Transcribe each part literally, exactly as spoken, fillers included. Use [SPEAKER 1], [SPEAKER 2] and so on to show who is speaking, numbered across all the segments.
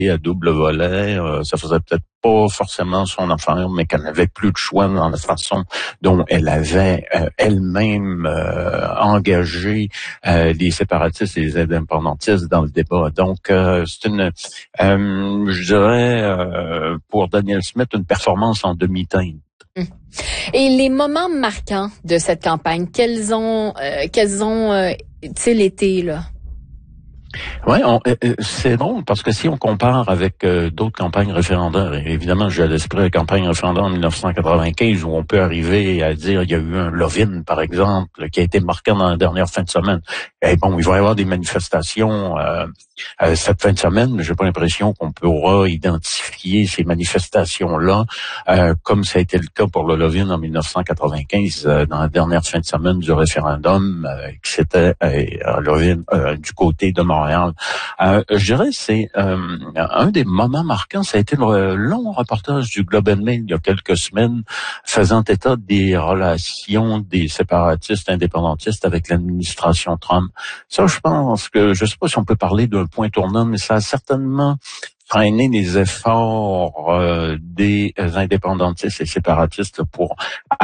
[SPEAKER 1] à double volet, euh, ça faisait peut-être pas forcément son affaire, mais qu'elle n'avait plus de choix dans la façon dont elle avait euh, elle-même euh, engagé euh, les séparatistes et les indépendantistes dans le débat. Donc, euh, c'est une, euh, je dirais, euh, pour Danielle Smith, une performance en demi-teinte.
[SPEAKER 2] Et les moments marquants de cette campagne, quels ont, euh, quels ont, euh, ils été là?
[SPEAKER 1] Oui, c'est drôle parce que si on compare avec euh, d'autres campagnes référendaires, évidemment, j'ai à l'esprit la campagne référendaire en dix-neuf cent quatre-vingt-quinze où on peut arriver à dire il y a eu un Lovin, par exemple, qui a été marquant dans la dernière fin de semaine. Et bon, il va y avoir des manifestations euh, euh, cette fin de semaine, mais j'ai pas l'impression qu'on pourra identifier ces manifestations-là euh, comme ça a été le cas pour le Lovin en dix-neuf cent quatre-vingt-quinze euh, dans la dernière fin de semaine du référendum, euh, qui c'était euh, Lovin euh, du côté de Montréal. Euh, je dirais c'est euh, un des moments marquants, ça a été le long reportage du Globe and Mail il y a quelques semaines faisant état des relations des séparatistes indépendantistes avec l'administration Trump. Ça, je pense que, je sais pas si on peut parler d'un point tournant, mais ça a certainement freiner les efforts euh, des indépendantistes et séparatistes pour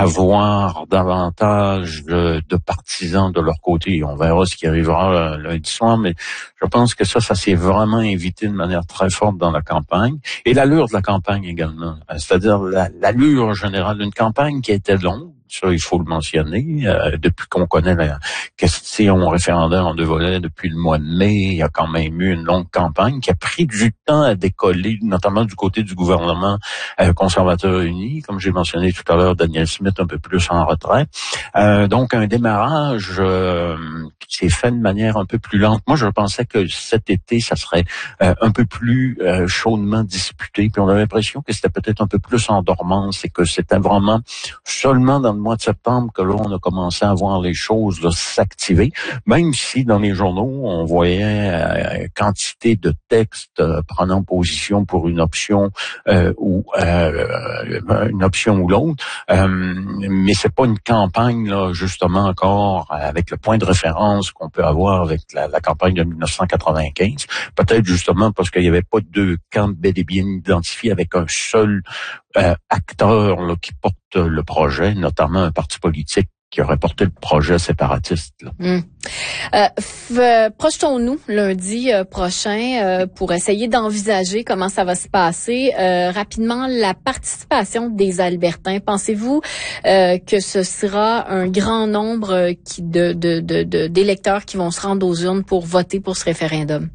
[SPEAKER 1] avoir davantage de, de partisans de leur côté. On verra ce qui arrivera lundi soir, mais je pense que ça, ça s'est vraiment invité de manière très forte dans la campagne. Et l'allure de la campagne également, c'est-à-dire la, l'allure générale d'une campagne qui était longue. Ça, il faut le mentionner. Euh, depuis qu'on connaît la question référendaire en deux volets depuis le mois de mai, il y a quand même eu une longue campagne qui a pris du temps à décoller, notamment du côté du gouvernement euh, conservateur uni. Comme j'ai mentionné tout à l'heure, Danielle Smith un peu plus en retrait. Euh, donc, un démarrage euh, qui s'est fait de manière un peu plus lente. Moi, je pensais que cet été, ça serait euh, un peu plus euh, chaudement disputé. Puis on avait l'impression que c'était peut-être un peu plus en dormance et que c'était vraiment seulement dans le mois de septembre que là, on a commencé à voir les choses là, s'activer, même si dans les journaux, on voyait euh, quantité de textes euh, prenant position pour une option euh, ou euh, une option ou l'autre, euh, mais c'est pas une campagne là justement encore avec le point de référence qu'on peut avoir avec la, la campagne de dix-neuf cent quatre-vingt-quinze, peut-être justement parce qu'il n'y avait pas deux camps bel et bien identifiés avec un seul euh, acteur là, qui porte le projet, notamment un parti politique qui aurait porté le projet séparatiste. Là.
[SPEAKER 2] Mmh. Euh, f- projetons-nous lundi euh, prochain euh, pour essayer d'envisager comment ça va se passer. Euh, rapidement, la participation des Albertains. Pensez-vous euh, que ce sera un grand nombre euh, qui, de, de, de, de, d'électeurs qui vont se rendre aux urnes pour voter pour ce référendum?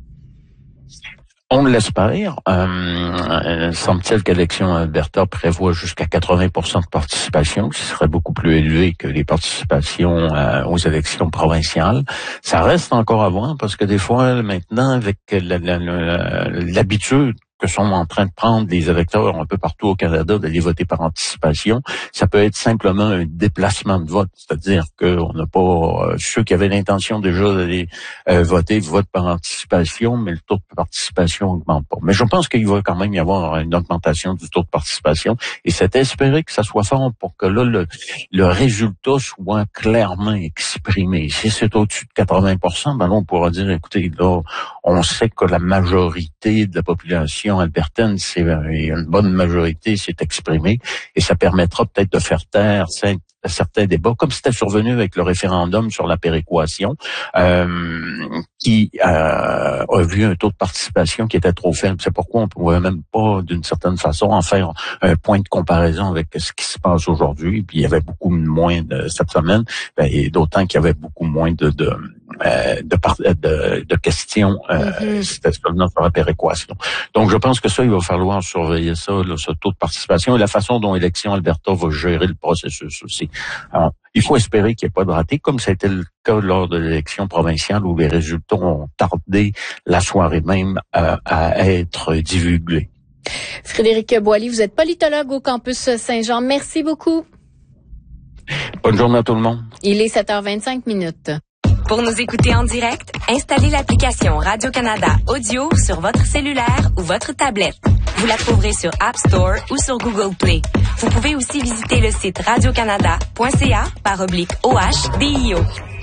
[SPEAKER 1] On l'espère. Euh, semble-t-il que l'élection Alberta prévoit jusqu'à quatre-vingts pour cent de participation, ce qui serait beaucoup plus élevé que les participations euh, aux élections provinciales. Ça reste encore à voir parce que des fois, maintenant, avec la, la, la, l'habitude que sont en train de prendre les électeurs un peu partout au Canada d'aller voter par anticipation, ça peut être simplement un déplacement de vote, c'est-à-dire qu'on n'a pas euh, ceux qui avaient l'intention déjà d'aller euh, voter votent par anticipation, mais le taux de participation augmente pas. Mais je pense qu'il va quand même y avoir une augmentation du taux de participation et c'est espéré que ça soit fort pour que là le, le résultat soit clairement exprimé. Si c'est au-dessus de quatre-vingts pour cent, ben là on pourra dire écoutez là on sait que la majorité de la population albertaine, c'est une bonne majorité, s'est exprimée et ça permettra peut-être de faire taire certains débats, comme c'était survenu avec le référendum sur la péréquation, euh, qui euh, a vu un taux de participation qui était trop faible. C'est pourquoi on ne pouvait même pas, d'une certaine façon, en faire un point de comparaison avec ce qui se passe aujourd'hui. Puis il y avait beaucoup moins de cette semaine, ben, et d'autant qu'il y avait beaucoup moins de de euh, de, par, de, de questions. Euh, mm-hmm. C'était seulement sur la péréquation. Donc je pense que ça, il va falloir surveiller ça, là, ce taux de participation et la façon dont Élection Alberta va gérer le processus aussi. Alors, il faut espérer qu'il n'y ait pas de raté, comme ça a été le cas lors de l'élection provinciale où les résultats ont tardé la soirée même à, à être divulgués.
[SPEAKER 2] Frédéric Boily, vous êtes politologue au campus Saint-Jean. Merci beaucoup.
[SPEAKER 1] Bonne journée à tout le monde.
[SPEAKER 2] Il est sept heures vingt-cinq minutes.
[SPEAKER 3] Pour nous écouter en direct, installez l'application Radio-Canada Audio sur votre cellulaire ou votre tablette. Vous la trouverez sur App Store ou sur Google Play. Vous pouvez aussi visiter le site radiocanada point c a par oblique O H D I O.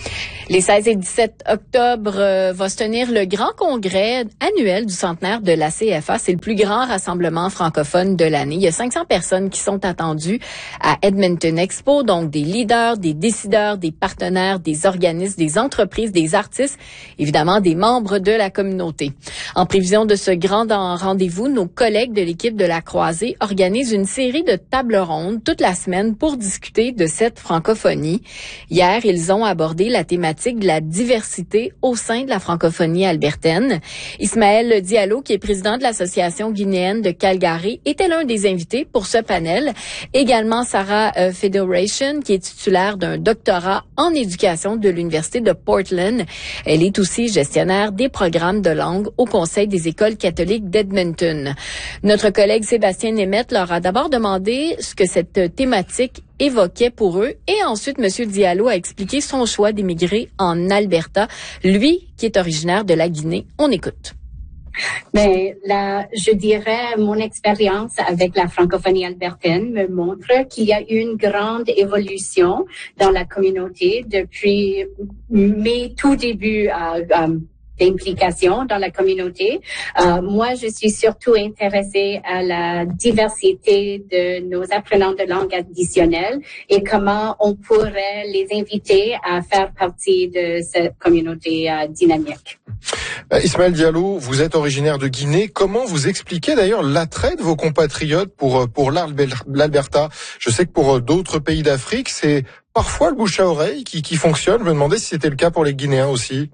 [SPEAKER 2] Les seize et dix-sept octobre euh, va se tenir le grand congrès annuel du centenaire de la C F A. C'est le plus grand rassemblement francophone de l'année. Il y a cinq cents personnes qui sont attendues à Edmonton Expo, donc des leaders, des décideurs, des partenaires, des organismes, des entreprises, des artistes, évidemment des membres de la communauté. En prévision de ce grand rendez-vous, nos collègues de l'équipe de la Croisée organisent une série de tables rondes toute la semaine pour discuter de cette francophonie. Hier, ils ont abordé la thématique de la diversité au sein de la francophonie albertaine. Ismaël Diallo, qui est président de l'Association guinéenne de Calgary, était l'un des invités pour ce panel. Également, Sarah euh, Federation, qui est titulaire d'un doctorat en éducation de l'Université de Portland. Elle est aussi gestionnaire des programmes de langue au Conseil des écoles catholiques d'Edmonton. Notre collègue Sébastien Nemeth leur a d'abord demandé ce que cette thématique évoquait pour eux et ensuite M. Diallo a expliqué son choix d'émigrer en Alberta, lui qui est originaire de la Guinée. On écoute.
[SPEAKER 4] Mais là, je dirais, mon expérience avec la francophonie albertaine me montre qu'il y a eu une grande évolution dans la communauté depuis mes tout débuts à, à d'implication dans la communauté. Euh, moi, je suis surtout intéressée à la diversité de nos apprenants de langue additionnelle et comment on pourrait les inviter à faire partie de cette communauté euh, dynamique.
[SPEAKER 5] Euh, Ismaël Diallo, vous êtes originaire de Guinée. Comment vous expliquez d'ailleurs l'attrait de vos compatriotes pour pour l'Alberta? Je sais que pour d'autres pays d'Afrique, c'est parfois le bouche à oreille qui, qui fonctionne. Je me demandais si c'était le cas pour les Guinéens aussi.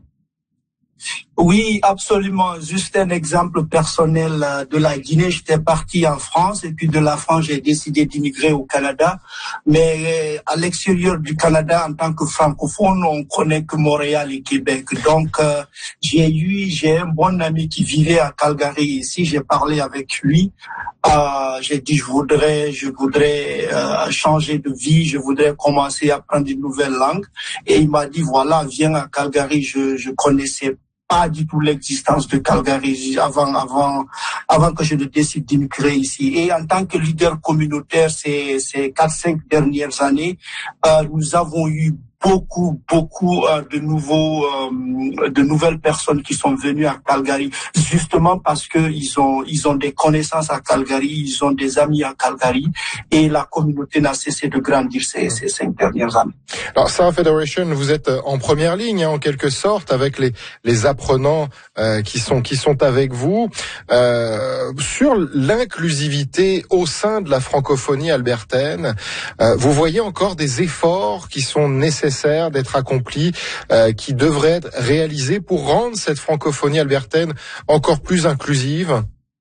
[SPEAKER 6] Oui, absolument. Juste un exemple personnel de la Guinée. J'étais parti en France et puis de la France, j'ai décidé d'immigrer au Canada. Mais à l'extérieur du Canada, en tant que francophone, on connaît que Montréal et Québec. Donc, euh, j'ai eu, j'ai un bon ami qui vivait à Calgary ici. J'ai parlé avec lui. Euh, j'ai dit, je voudrais, je voudrais euh, changer de vie. Je voudrais commencer à apprendre une nouvelle langue. Et il m'a dit, voilà, viens à Calgary. Je, je connaissais pas du tout l'existence de Calgary avant, avant, avant que je ne décide d'immigrer ici. Et en tant que leader communautaire, ces, ces quatre, cinq dernières années, euh, nous avons eu beaucoup, beaucoup euh, de nouveaux, euh, de nouvelles personnes qui sont venues à Calgary, justement parce que ils ont, ils ont des connaissances à Calgary, ils ont des amis à Calgary, et la communauté n'a cessé de grandir ces, ces cinq dernières années.
[SPEAKER 5] Alors, Sarah Federation, vous êtes en première ligne, hein, en quelque sorte, avec les, les apprenants euh, qui sont, qui sont avec vous euh, sur l'inclusivité au sein de la francophonie albertaine. Euh, vous voyez encore des efforts qui sont nécessaires d'être accomplis, euh, qui devraient être réalisés pour rendre cette francophonie albertaine encore plus inclusive?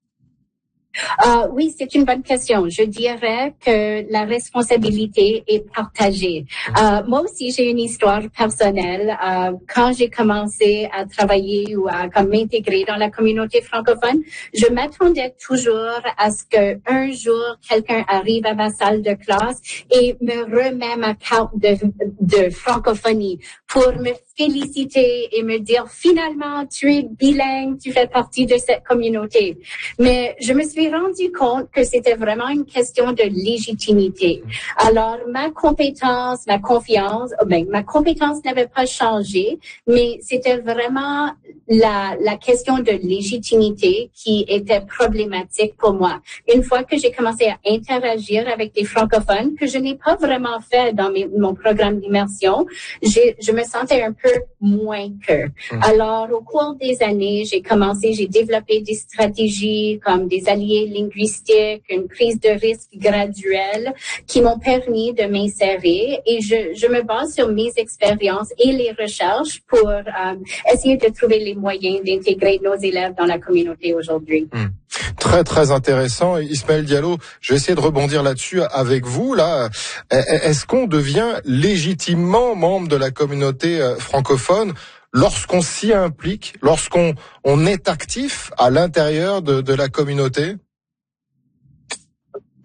[SPEAKER 4] Uh, oui, c'est une bonne question. Je dirais que la responsabilité est partagée. Uh, moi aussi, j'ai une histoire personnelle. Uh, quand j'ai commencé à travailler ou à comme m'intégrer dans la communauté francophone, je m'attendais toujours à ce que un jour quelqu'un arrive à ma salle de classe et me remet ma carte de, de francophonie pour me féliciter et me dire finalement tu es bilingue, tu fais partie de cette communauté. Mais je me suis rendu compte que c'était vraiment une question de légitimité. Alors ma compétence, ma confiance, ben ma compétence n'avait pas changé, mais c'était vraiment la la question de légitimité qui était problématique pour moi. Une fois que j'ai commencé à interagir avec des francophones que je n'ai pas vraiment fait dans mes, mon programme d'immersion, j'ai je me sentais un peu moins que. Mmh. Alors, au cours des années, j'ai commencé, j'ai développé des stratégies comme des alliés linguistiques, une prise de risque graduelle qui m'ont permis de m'insérer et je, je me base sur mes expériences et les recherches pour euh, essayer de trouver les moyens d'intégrer nos élèves dans la communauté aujourd'hui.
[SPEAKER 5] Mmh. Très, très intéressant. Ismaël Diallo, je vais essayer de rebondir là-dessus avec vous. Là, est-ce qu'on devient légitimement membre de la communauté francophone lorsqu'on s'y implique, lorsqu'on on est actif à l'intérieur de, de la communauté?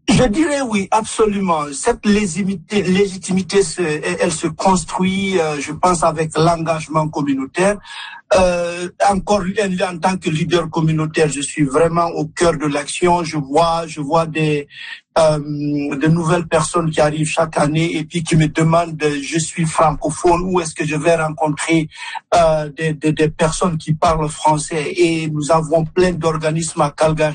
[SPEAKER 6] Je dirais oui, absolument. Cette légitimité, légitimité se, elle se construit, euh, je pense, avec l'engagement communautaire. Euh, encore en tant que leader communautaire, je suis vraiment au cœur de l'action. Je vois, je vois des euh, de nouvelles personnes qui arrivent chaque année et puis qui me demandent, je suis francophone, où est-ce que je vais rencontrer euh, des, des, des personnes qui parlent français. Et nous avons plein d'organismes à Calgary